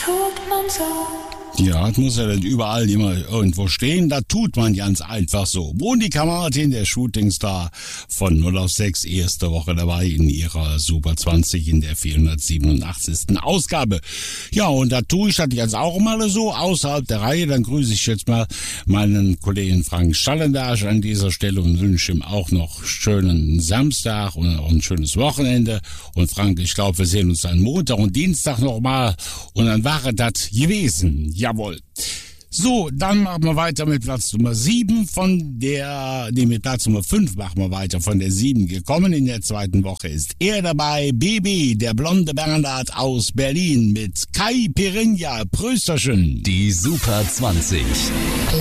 tut man so. Ja, das muss ja nicht überall immer irgendwo stehen. Das tut man ganz einfach so. Monika Martin, der Shootingstar von 0 auf 6, erste Woche dabei in ihrer Super 20 in der 487. Ausgabe. Ja, und da tue ich das jetzt auch mal so außerhalb der Reihe. Dann grüße ich jetzt mal meinen Kollegen Frank Schallenberg an dieser Stelle und wünsche ihm auch noch schönen Samstag und auch ein schönes Wochenende. Und Frank, ich glaube, wir sehen uns dann Montag und Dienstag nochmal. Und dann war das gewesen. Jawohl. So, dann machen wir weiter mit Platz Nummer 7 mit Platz Nummer 5 machen wir weiter von der 7 gekommen. In der zweiten Woche ist er dabei, BB, der blonde Bernhard aus Berlin mit Kai Pirinha. Prösterchen. Die Super 20.